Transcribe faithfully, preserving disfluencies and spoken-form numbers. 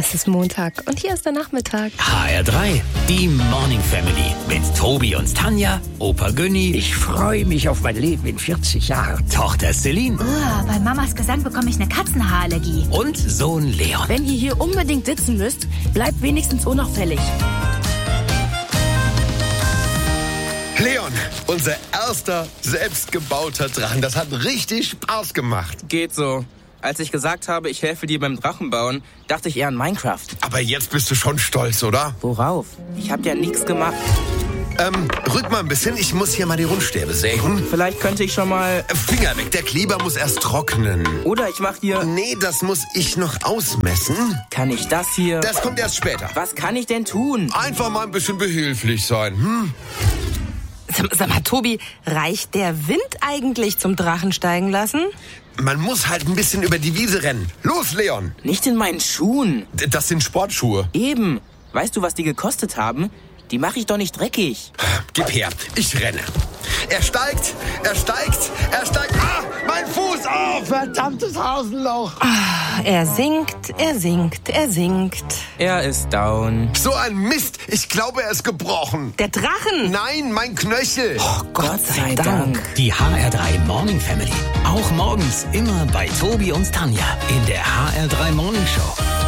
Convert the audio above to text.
Es ist Montag und hier ist der Nachmittag. H R drei, die Morning Family mit Tobi und Tanja, Opa Günni. Ich freue mich auf mein Leben in vierzig Jahren. Tochter Celine. Oh, bei Mamas Gesang bekomme ich eine Katzenhaarallergie. Und Sohn Leon. Wenn ihr hier unbedingt sitzen müsst, bleibt wenigstens unauffällig. Leon, unser erster selbstgebauter Drachen. Das hat richtig Spaß gemacht. Geht so. Als ich gesagt habe, ich helfe dir beim Drachenbauen, dachte ich eher an Minecraft. Aber jetzt bist du schon stolz, oder? Worauf? Ich habe ja nichts gemacht. Ähm, rück mal ein bisschen. Ich muss hier mal die Rundstäbe sägen. Vielleicht könnte ich schon mal... Finger weg, der Kleber muss erst trocknen. Oder ich mach hier... Nee, das muss ich noch ausmessen. Kann ich das hier... Das kommt erst später. Was kann ich denn tun? Einfach mal ein bisschen behilflich sein, hm? Sag, sag mal, Tobi, reicht der Wind eigentlich zum Drachen steigen lassen? Man muss halt ein bisschen über die Wiese rennen. Los, Leon! Nicht in meinen Schuhen. Das sind Sportschuhe. Eben. Weißt du, was die gekostet haben? Die mache ich doch nicht dreckig. Gib her, ich renne. Er steigt, er steigt, er steigt. Ah, mein Fuß! Oh, verdammtes Hasenloch! Ah, er sinkt, er sinkt, er sinkt. Er ist down. So ein Mist! Ich glaube, er ist gebrochen. Der Drachen! Nein, mein Knöchel! Oh, Gott sei Dank. Die H R drei Morning Family. Auch morgens immer bei Tobi und Tanja in der H R drei Morning Show.